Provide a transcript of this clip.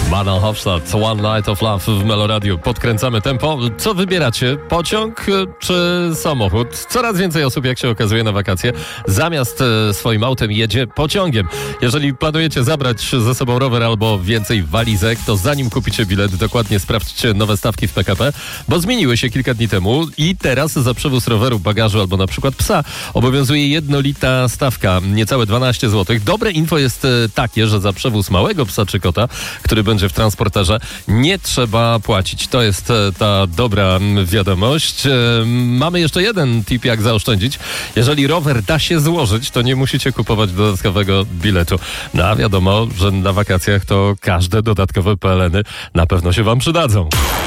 Banan Hofstadt, One Night of Love w Meloradiu. Podkręcamy tempo. Co wybieracie? Pociąg czy samochód? Coraz więcej osób, jak się okazuje, na wakacje zamiast swoim autem jedzie pociągiem. Jeżeli planujecie zabrać ze sobą rower albo więcej walizek, to zanim kupicie bilet, dokładnie sprawdźcie nowe stawki w PKP, bo zmieniły się kilka dni temu i teraz za przewóz roweru, bagażu albo na przykład psa obowiązuje jednolita stawka, niecałe 12 zł. Dobre info jest takie, że za przewóz małego psa czy kota, który będzie w transporterze, nie trzeba płacić. To jest ta dobra wiadomość. Mamy jeszcze jeden tip, jak zaoszczędzić. Jeżeli rower da się złożyć, to nie musicie kupować dodatkowego biletu. No a wiadomo, że na wakacjach to każde dodatkowe PLN-y na pewno się wam przydadzą.